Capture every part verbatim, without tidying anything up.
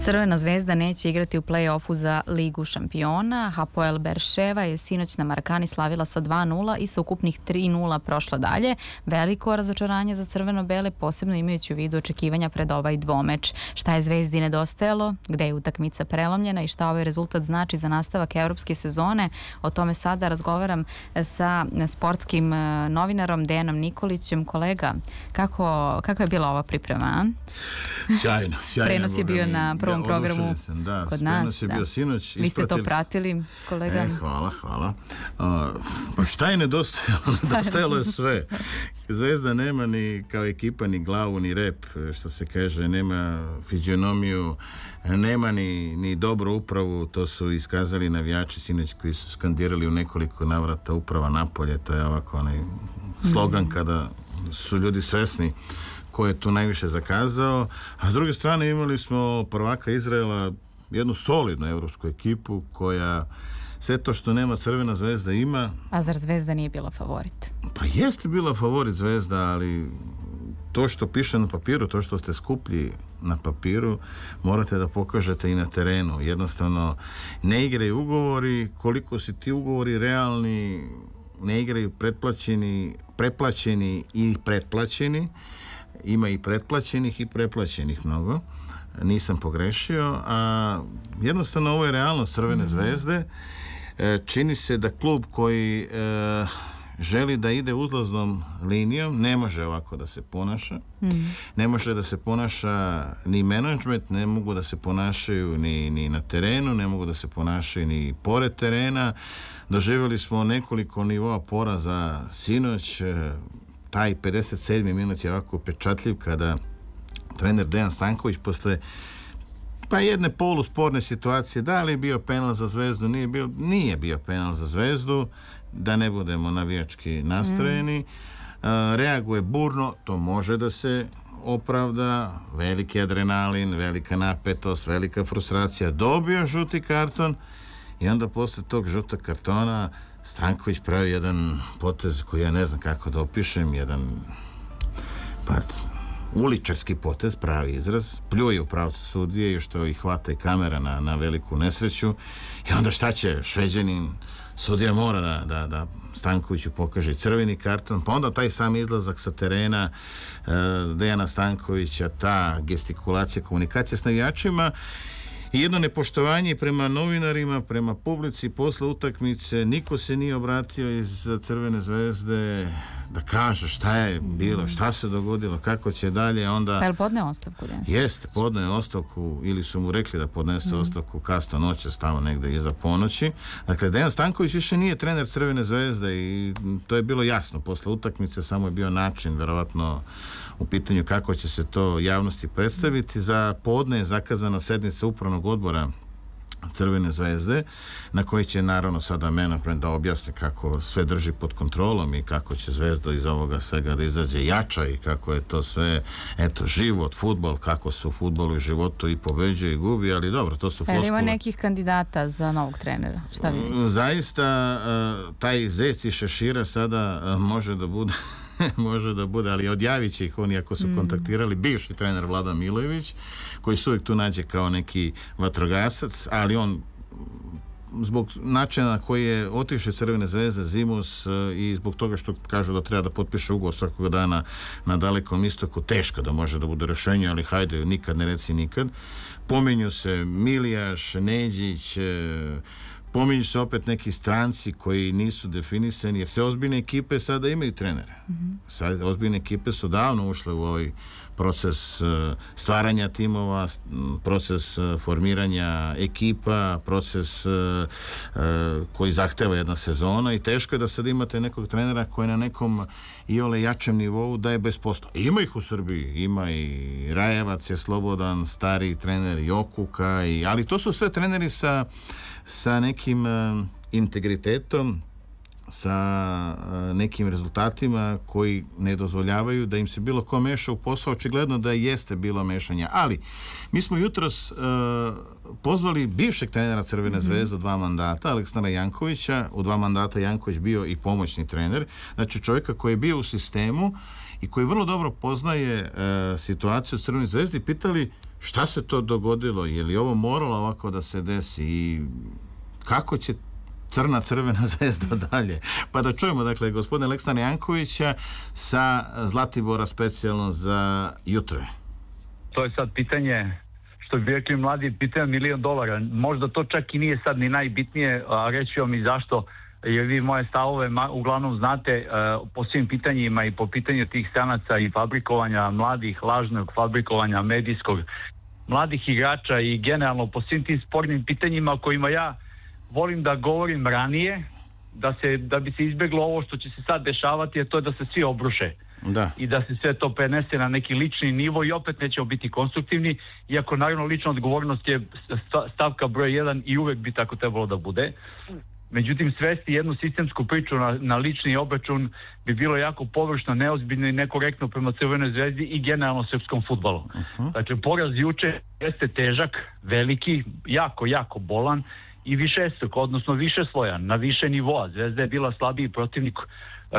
Crvena zvezda neće igrati u play-offu za Ligu šampiona. Hapoel Berševa je sinoć na Markani slavila sa dva nula i sa ukupnih tri nula prošla dalje. Veliko razočaranje za crveno-bele, posebno imajući u vidu očekivanja pred ovaj dvomeč. Šta je zvezdi nedostajalo, gde je utakmica prelomljena i šta ovaj rezultat znači za nastavak evropske sezone? O tome sada razgovaram sa sportskim novinarom Dejanom Nikolićem. Kolega, kako, kako je bila ova priprema? Sjajno, sjajno. Prenos je bio na prvom programu sam, da, kod nas. Je bio sinoć, vi ste to pratili, kolega? E, hvala, hvala. Uh, pa šta je nedostajalo? Nedostajalo je sve. Zvezda nema ni kao ekipa ni glavu, ni rep, što se kaže, nema fizionomiju, nema ni, ni dobru upravu. To su iskazali navijači sinoć koji su skandirali u nekoliko navrata uprava napolje. To je ovako onaj slogan kada su ljudi svesni ko je tu najviše zakazao, a s druge strane imali smo prvaka Izraela, jednu solidnu evropsku ekipu koja sve to što nema Crvena zvezda ima. A zar Zvezda nije bila favorit? Pa jeste bila favorit Zvezda, ali to što piše na papiru, to što ste skuplji na papiru, morate da pokažete i na terenu. Jednostavno, ne igraju ugovori, koliko su ti ugovori realni, ne igraju pretplaćeni, preplaćeni i pretplaćeni. Ima i pretplaćenih i preplaćenih mnogo. Nisam pogrešio. A jednostavno ovo je realnost Crvene zvezde. E, čini se da klub koji e, želi da ide uzlaznom linijom ne može ovako da se ponaša. Mm. Ne može da se ponaša ni menadžment, ne mogu da se ponašaju ni, ni na terenu, ne mogu da se ponašaju ni pored terena. Doživjeli smo nekoliko nivoa poraza sinoć. Taj pedeset sedmi minut je ovako pečatljiv kada trener Dejan Stanković posle pa jedne polusporne situacije, da li je bio penal za Zvezdu, nije bio, nije bio penal za Zvezdu, da ne budemo navijački nastrojeni. Mm. A, reaguje burno, to može da se opravda, veliki adrenalin, velika napetost, velika frustracija, dobio žuti karton i onda posle tog žutog kartona Stanković pravi jedan potez koji ja ne znam kako da opišem, jedan pa, uličarski potez, pravi izraz, pljuje u pravcu sudije i što ih hvata i kamera na, na veliku nesreću i onda šta će Šveđanin, sudija mora da, da, da Stankoviću pokaže crveni karton, pa onda taj sam izlazak sa terena uh, Dejana Stankovića, ta gestikulacija, komunikacija s navijačima i jedno nepoštovanje prema novinarima, prema publici posle utakmice. Niko se nije obratio iz Crvene zvezde da kaže šta je bilo, šta se dogodilo, kako će dalje. Onda... Pa je li podneo ostavku? Jeste, podneo ostavku ili su mu rekli da podnese mm. ostavku kasno noće, stava negde iza ponoći. Dakle, Dejan Stanković više nije trener Crvene zvezde i to je bilo jasno posle utakmice, samo je bio način, verovatno, u pitanju kako će se to javnosti predstaviti. Za podne je zakazana sednica upravnog odbora Crvene zvezde, na koji će naravno sada menadžment da objasni kako sve drži pod kontrolom i kako će Zvezda iz ovoga svega da izađe jača i kako je to sve, eto, život, fudbal, kako se u fudbalu i životu i pobeđuje i gubi, ali dobro, to su floskule. Ima nekih kandidata za novog trenera? Šta vi mislite? Zaista, taj zec i šešira sada može da bude može da bude, ali odjavit će ih oni ako su mm. kontaktirali bivši trener Vladan Milojević, koji se uvijek tu nađe kao neki vatrogasac, ali on zbog načina na koji je otišao Crvene zvezde zimus i zbog toga što kažu da treba da potpiše ugovor svakog dana na Dalekom istoku, teško da može da bude rešenje, ali hajde, nikad ne reci nikad. Pominju se Milijaš, Neđić, pominju se opet neki stranci koji nisu definisani, jer sve ozbiljne ekipe sada imaju trenere. Mm-hmm. Sad, ozbiljne ekipe su davno ušle u ovaj proces uh, stvaranja timova, proces uh, formiranja ekipa, proces uh, uh, koji zahteva jedna sezona i teško je da sad imate nekog trenera koji na nekom iole jačem nivou da je bez posla. Ima ih u Srbiji, ima i Rajevac je slobodan, stari trener Jokuka, i, ali to su sve treneri sa sa nekim uh, integritetom, sa uh, nekim rezultatima koji ne dozvoljavaju da im se bilo ko meša u posao. Očigledno da jeste bilo mešanja, ali mi smo jutros uh, pozvali bivšeg trenera Crvene mm-hmm. zvezde u dva mandata, Aleksandra Jankovića. U dva mandata Janković bio i pomoćni trener, znači čovjeka koji je bio u sistemu i koji vrlo dobro poznaje uh, situaciju u Crvenoj zvezdi. Pitali Šta se to dogodilo? Je li ovo moralo ovako da se desi? I kako će crna crvena zvezda dalje? Pa da čujemo, dakle, gospodina Aleksandra Jankovića sa Zlatibora specijalno za jutre. To je sad pitanje, što bi rekli mladi, pitanje milion dolara. Možda to čak i nije sad ni najbitnije, a reći vam i zašto, jer vi moje stavove uglavnom znate po svim pitanjima i po pitanju tih stranaca i fabrikovanja mladih, lažnog fabrikovanja medijskog, mladih igrača i generalno po svim tim spornim pitanjima o kojima ja volim da govorim ranije, da, se, da bi se izbjeglo ovo što će se sad dešavati, a to je da se svi obruše. Da. I da se sve to prenese na neki lični nivo i opet nećemo biti konstruktivni, iako naravno lična odgovornost je stavka broj jedan i uvek bi tako trebalo da bude. Međutim, svesti jednu sistemsku priču na, na lični obračun bi bilo jako površno, neozbiljno i nekorektno prema Crvenoj zvezdi i generalno srpskom fudbalu. Uh-huh. Dakle, poraz juče jeste težak, veliki, jako, jako bolan i višestruk, odnosno više slojan, na više nivoa. Zvezda je bila slabiji protivnik uh,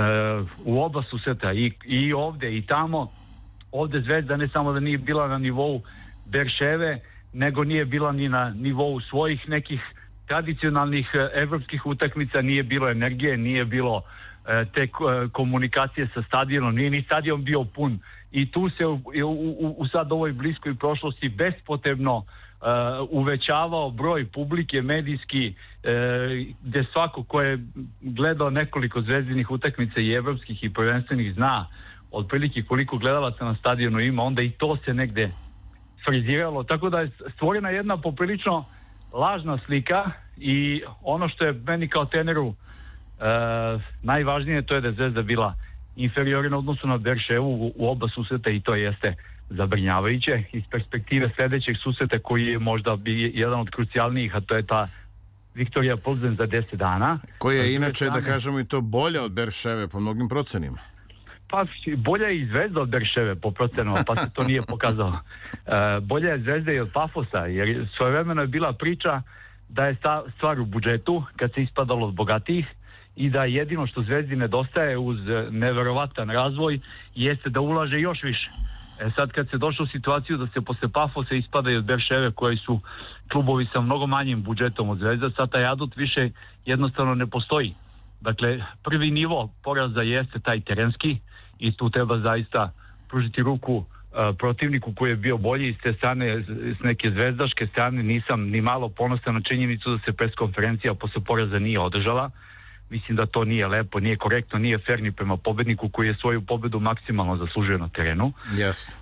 u oba susreta i, i ovde i tamo. Ovde Zvezda ne samo da nije bila na nivou Berševe, nego nije bila ni na nivou svojih nekih tradicionalnih evropskih utakmica, nije bilo energije, nije bilo e, te komunikacije sa stadionom, nije ni stadion bio pun i tu se u, u, u sad ovoj bliskoj prošlosti bespotrebno e, uvećavao broj publike medijski, e, gde svako ko je gledao nekoliko zvezdinih utakmica i evropskih i prvenstvenih zna otprilike koliko gledalaca na stadionu ima, onda i to se negde friziralo, tako da je stvorena jedna poprilično lažna slika i ono što je meni kao treneru e, najvažnije, to je da je Zvezda bila inferiorna odnosu na Berševu u, u oba susreta i to jeste zabrinjavajuće iz perspektive sledećeg susreta koji je možda bi jedan od krucijalnijih, a to je ta Viktorija Plzen za deset dana. Koja je inače, da kažemo i to, bolja od Berševe po mnogim procenima. Pa bolja je i Zvezda od Berševe po procenama, pa se to nije pokazalo. E, bolja je Zvezda i od Pafosa, jer svojevremeno je bila priča da je stvar u budžetu, kad se ispadalo od bogatijih, i da jedino što Zvezdi nedostaje uz neverovatan razvoj jeste da ulaže još više. E sad kad se došlo u situaciju da se posle Pafosa ispadaju od Berševe, koji su klubovi sa mnogo manjim budžetom od Zvezda, sad taj adut više jednostavno ne postoji. Dakle, prvi nivo poraza jeste taj terenski i tu treba zaista pružiti ruku uh, protivniku koji je bio bolji iz te strane, s neke zvezdaške strane. Nisam ni malo ponosan na činjenicu da se preskonferencija posle poraza nije održala. Mislim da to nije lepo, nije korektno, nije fair ni prema pobedniku koji je svoju pobedu maksimalno zaslužio na terenu. Yes.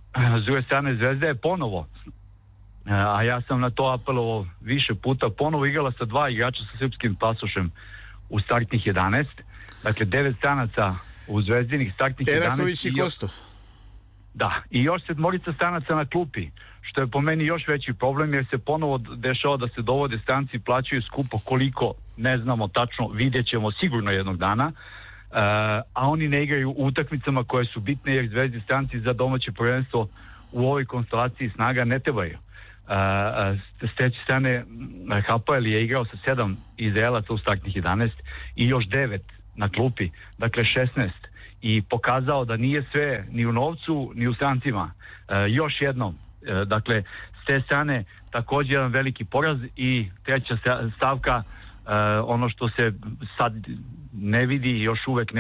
S druge strane, Zvezda je ponovo, a ja sam na to apelovao više puta, ponovo igrala sa dva igrača sa srpskim pasošem u startnih jedanaest. Dakle, devet stranaca u zvezdinih startnih jedanaest. Eraković i Kostov. Da, i još sedmorica stranaca na klupi, što je po meni još veći problem, jer se ponovo dešava da se dovode stranci, plaćaju skupo, koliko ne znamo tačno, vidjet ćemo sigurno jednog dana, uh, a oni ne igraju u utakmicama koje su bitne, jer Zvezdi stranci za domaće prvenstvo u ovoj konstelaciji snaga ne trebaju. Uh, s treće strane, H P L je igrao sa sedam Izraelaca u startnih jedanaest i još devet na klupi, dakle šesnaest, i pokazao da nije sve ni u novcu ni u strancima. Uh, još jednom, uh, dakle s te strane također jedan veliki poraz. I treća stavka, uh, ono što se sad ne vidi, još uvek ne